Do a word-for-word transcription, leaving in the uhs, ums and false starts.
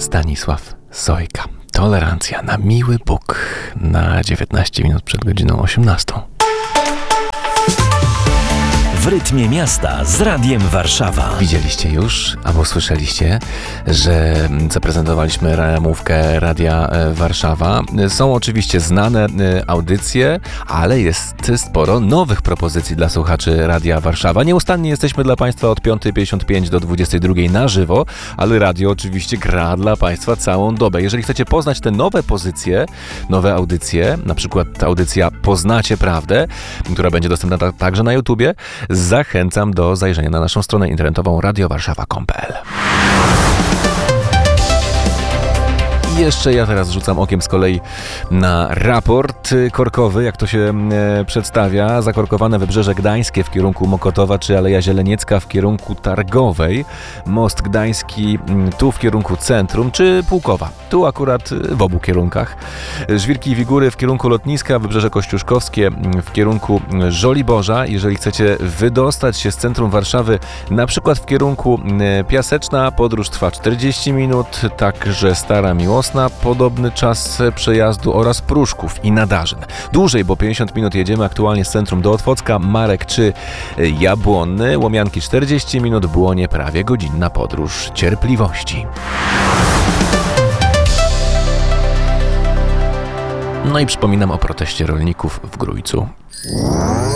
Stanisław Sojka. Tolerancja na miły Bóg na dziewiętnaście minut przed godziną osiemnastą. W rytmie miasta z Radiem Warszawa. Widzieliście już, albo słyszeliście, że zaprezentowaliśmy ramówkę Radia Warszawa. Są oczywiście znane audycje, ale jest sporo nowych propozycji dla słuchaczy Radia Warszawa. Nieustannie jesteśmy dla Państwa od piątej pięćdziesiąt pięć do dwudziestej drugiej na żywo, ale radio oczywiście gra dla Państwa całą dobę. Jeżeli chcecie poznać te nowe pozycje, nowe audycje, na przykład audycja Poznacie Prawdę, która będzie dostępna także na YouTubie, zachęcam do zajrzenia na naszą stronę internetową radio warszawa kropka com kropka p l. I jeszcze ja teraz rzucam okiem z kolei na raport korkowy, jak to się e, przedstawia. Zakorkowane Wybrzeże Gdańskie w kierunku Mokotowa, czy Aleja Zieleniecka w kierunku Targowej. Most Gdański m, tu w kierunku centrum, czy Pułkowa. Tu akurat w obu kierunkach. Żwirki i Wigury w kierunku lotniska, Wybrzeże Kościuszkowskie w kierunku Żoliborza. Jeżeli chcecie wydostać się z centrum Warszawy, na przykład w kierunku Piaseczna, podróż trwa czterdzieści minut, także Stara Miłosna, podobny czas przejazdu, oraz Pruszków i Nadarzyn. Dłużej, bo pięćdziesiąt minut jedziemy aktualnie z centrum do Otwocka, Marek czy Jabłonny, Łomianki czterdzieści minut, Błonie prawie godzinna podróż cierpliwości. No i przypominam o proteście rolników w Grójcu.